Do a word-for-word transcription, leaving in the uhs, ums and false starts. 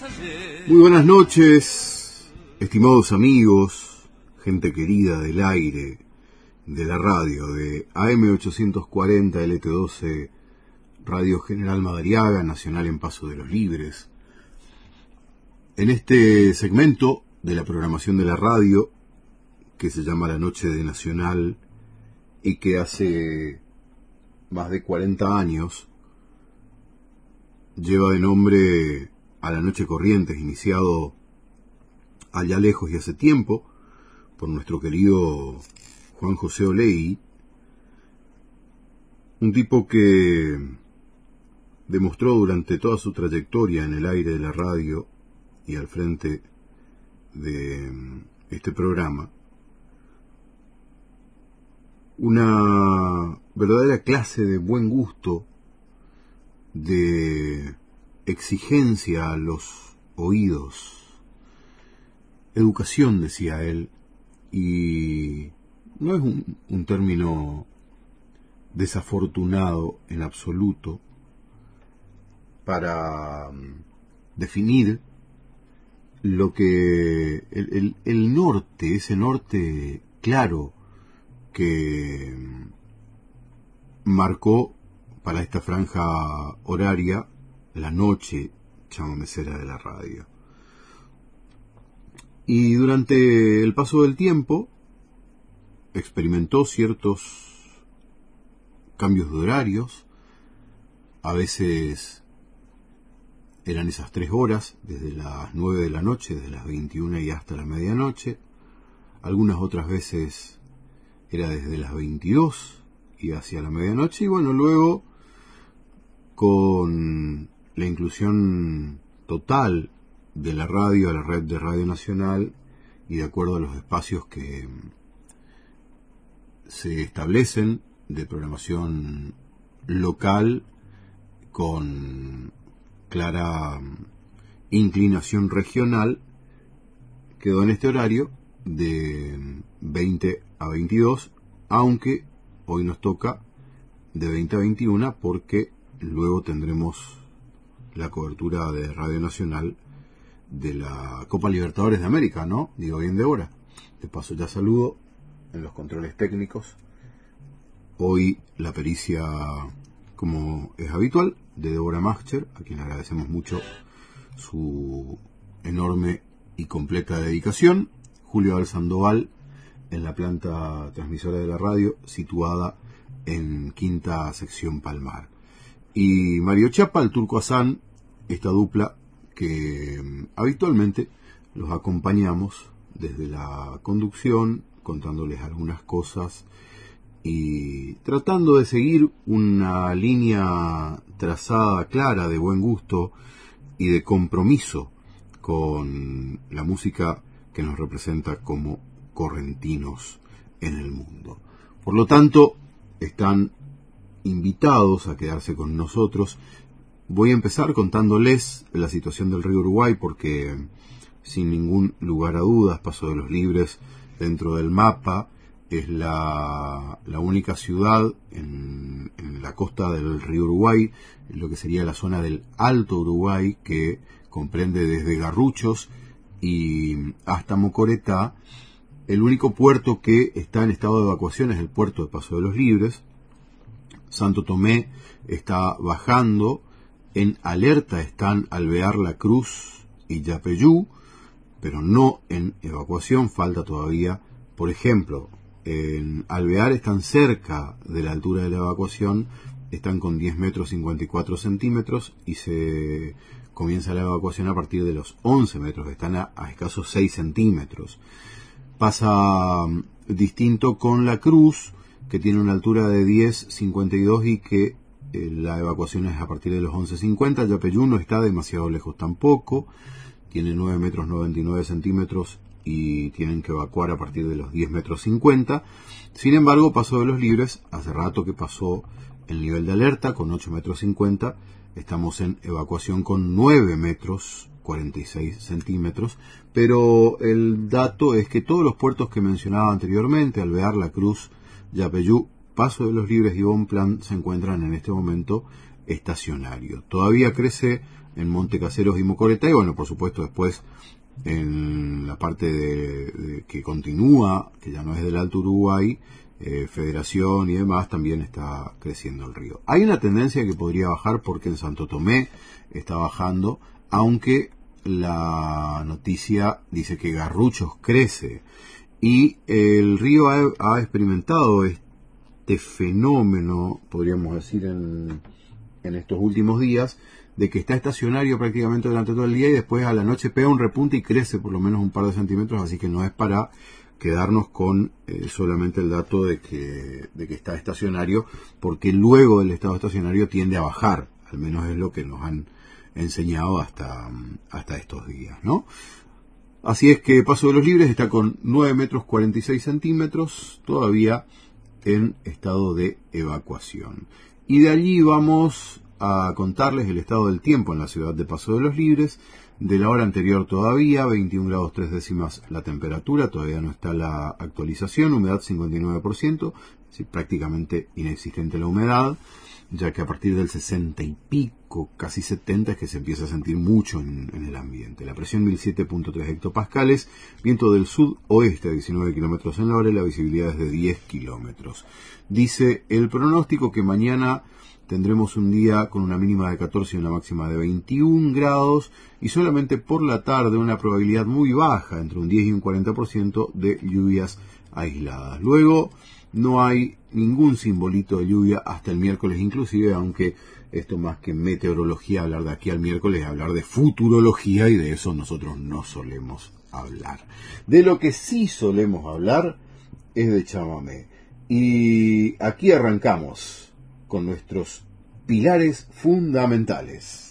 Muy buenas noches, estimados amigos, gente querida del aire, de la radio, de A M ochocientos cuarenta L T doce, Radio General Madariaga, Nacional en Paso de los Libres. En este segmento de la programación de la radio, que se llama La Noche de Nacional, y que hace más de cuarenta años lleva de nombre A la Noche Corrientes, iniciado allá lejos y hace tiempo por nuestro querido Juan José Oley, un tipo que demostró durante toda su trayectoria en el aire de la radio y al frente de este programa una verdadera clase de buen gusto, de exigencia a los oídos, educación, decía él, y no es un, un término desafortunado en absoluto para um, definir lo que el, el, el norte, ese norte claro que marcó para esta franja horaria la noche chamamecera de la radio. Y durante el paso del tiempo experimentó ciertos cambios de horarios. A veces eran esas tres horas, desde las nueve de la noche, desde las veintiuna y hasta la medianoche. Algunas otras veces era desde las veintidós y hacia la medianoche. Y bueno, luego, con la inclusión total de la radio a la red de Radio Nacional y de acuerdo a los espacios que se establecen de programación local con clara inclinación regional, quedó en este horario de veinte a veintidós, aunque hoy nos toca de veinte a veintiuna porque luego tendremos la cobertura de Radio Nacional de la Copa Libertadores de América, ¿no? Digo bien de hora. De paso ya saludo en los controles técnicos. Hoy la pericia, como es habitual, de Débora Machter, a quien agradecemos mucho su enorme y completa dedicación. Julio Al Sandoval en la planta transmisora de la radio, situada en Quinta Sección Palmar. Y Mario Chapa, el Turco Hassan, esta dupla que habitualmente los acompañamos desde la conducción, contándoles algunas cosas y tratando de seguir una línea trazada clara de buen gusto y de compromiso con la música que nos representa como correntinos en el mundo. Por lo tanto, están invitados a quedarse con nosotros. Voy a empezar contándoles la situación del río Uruguay porque, sin ningún lugar a dudas, Paso de los Libres dentro del mapa es la, la única ciudad en, en la costa del río Uruguay, en lo que sería la zona del Alto Uruguay, que comprende desde Garruchos y hasta Mocoretá. El único puerto que está en estado de evacuación es el puerto de Paso de los Libres. Santo Tomé está bajando. En alerta están Alvear, La Cruz y Yapeyú, pero no en evacuación. Falta todavía, por ejemplo, en Alvear están cerca de la altura de la evacuación, están con diez metros cincuenta y cuatro centímetros y se comienza la evacuación a partir de los once metros, están a, a escasos seis centímetros. Pasa um, distinto con La Cruz, que tiene una altura de diez cincuenta y dos y que eh, la evacuación es a partir de los once cincuenta. Yapeyú no está demasiado lejos tampoco, tiene nueve metros noventa y nueve centímetros y tienen que evacuar a partir de los diez metros cincuenta. Sin embargo, Paso de los Libres, hace rato que pasó el nivel de alerta con ocho metros cincuenta, estamos en evacuación con nueve metros cuarenta y seis centímetros, pero el dato es que todos los puertos que mencionaba anteriormente, Alvear, La Cruz, Yapeyú, Paso de los Libres y Bonpland, se encuentran en este momento estacionarios. Todavía crece en Monte Caseros y Mocoretá, y bueno, por supuesto después en la parte de, de, que continúa, que ya no es del Alto Uruguay, eh, Federación y demás, también está creciendo el río. Hay una tendencia que podría bajar porque en Santo Tomé está bajando, aunque la noticia dice que Garruchos crece, y el río ha, ha experimentado este fenómeno, podríamos decir, en, en estos últimos días, de que está estacionario prácticamente durante todo el día y después a la noche pega un repunte y crece por lo menos un par de centímetros, así que no es para quedarnos con eh, solamente el dato de que, de que está estacionario, porque luego del estado estacionario tiende a bajar, al menos es lo que nos han enseñado hasta, hasta estos días, ¿no? Así es que Paso de los Libres está con nueve metros cuarenta y seis centímetros, todavía en estado de evacuación. Y de allí vamos a contarles el estado del tiempo en la ciudad de Paso de los Libres. De la hora anterior todavía, veintiún grados tres décimas la temperatura, todavía no está la actualización, humedad cincuenta y nueve por ciento, es decir, prácticamente inexistente la humedad, ya que a partir del sesenta y pico, casi setenta, es que se empieza a sentir mucho en, en el ambiente. La presión mil siete punto tres hectopascales, viento del sudoeste a diecinueve kilómetros en la hora y la visibilidad es de diez kilómetros. Dice el pronóstico que mañana tendremos un día con una mínima de catorce y una máxima de veintiún grados y solamente por la tarde una probabilidad muy baja, entre un diez y un cuarenta por ciento de lluvias aisladas. Luego no hay ningún simbolito de lluvia hasta el miércoles inclusive, aunque esto más que meteorología, hablar de aquí al miércoles, hablar de futurología, y de eso nosotros no solemos hablar. De lo que sí solemos hablar es de chamamé. Y aquí arrancamos con nuestros pilares fundamentales.